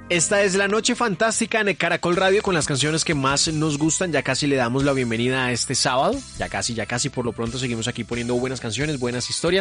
Esta es la Noche Fantástica en Caracol Radio con las canciones que más nos gustan. Ya casi le damos la bienvenida a este sábado. Ya casi, por lo pronto seguimos aquí poniendo buenas canciones, buenas historias.